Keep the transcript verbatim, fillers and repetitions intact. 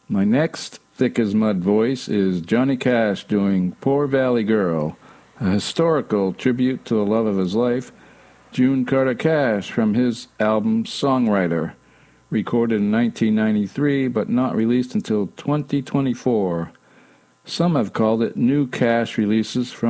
My next thick as mud voice is Johnny Cash doing Poor Valley Girl, a historical tribute to the love of his life, June Carter Cash, from his album Songwriter, recorded in nineteen ninety-three but not released until twenty twenty-four. Some have called it new Cash releases from